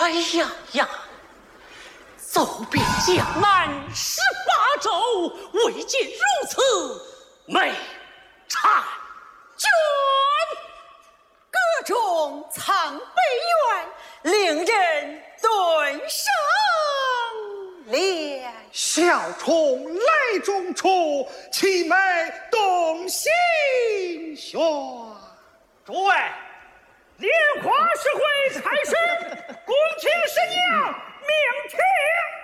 哎呀呀！走遍江南18州，未见如此美婵娟。 各种藏北院，令人顿生怜。 小虫来中出，其美动心弦。 诸位，莲花是会财神，恭请神娘命听。